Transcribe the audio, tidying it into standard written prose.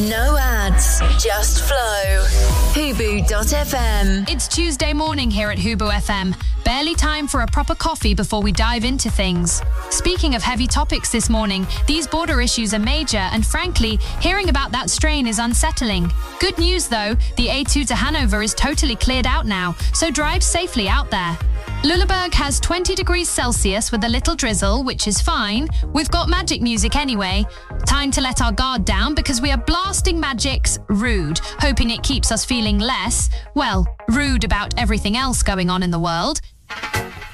No ads, just flow. Hubu.fm. It's Tuesday morning here at Hubu FM. Barely time for a proper coffee before we dive into things. Speaking of heavy topics this morning, these border issues are major, and frankly, hearing about that strain is unsettling. Good news though, the A2 to Hanover is totally cleared out now, so drive safely out there. Lüleburg has 20 degrees Celsius with a little drizzle, which is fine. We've got magic music anyway. Time to let our guard down because we are blasting Magic's Rude, hoping it keeps us feeling less, well, rude about everything else going on in the world.